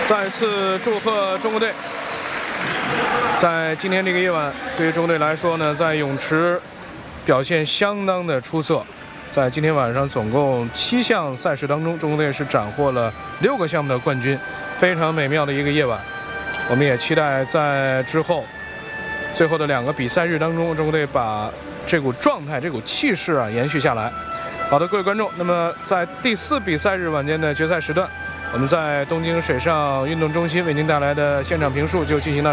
再次祝贺中国队，在今天这个夜晚，对于中国队来说呢，在泳池表现相当的出色。在今天晚上总共7项赛事当中，中国队是斩获了6个项目的冠军，非常美妙的一个夜晚。我们也期待在之后最后的2个比赛日当中，中国队把这股状态、这股气势延续下来。好的，各位观众，那么在第4比赛日晚间的决赛时段，我们在东京水上运动中心为您带来的现场评述就进行到